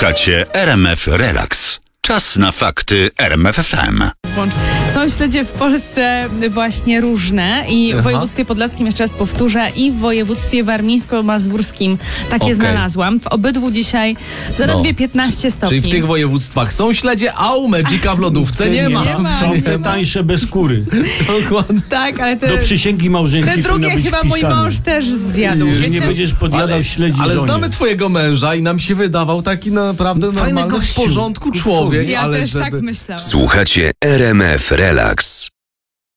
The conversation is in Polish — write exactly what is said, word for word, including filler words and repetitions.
Słuchacie R M F Relax. Czas na fakty R M F F M. Są śledzie w Polsce właśnie różne i w Aha. województwie podlaskim, jeszcze raz powtórzę, i w województwie warmińsko-mazurskim takie Okej. znalazłam. W obydwu dzisiaj zaledwie No. piętnaście stopni. Czyli w tych województwach są śledzie, a u Magic'a w lodówce nie ma. Nie ma. Są nie te ma. tańsze bez skóry. Dokładnie. Tak, ale te, Do przysięgi małżeńskiej te drugie powinno być chyba mój wpisane, mąż też zjadł. że nie Wiecie? będziesz podjadał Ale, śledzi ale żonie. znamy twojego męża i nam się wydawał taki naprawdę Fajny normalny, w gościu. porządku człowiek. Ja ale też żeby... tak myślałam. Słuchacie R M F Relax.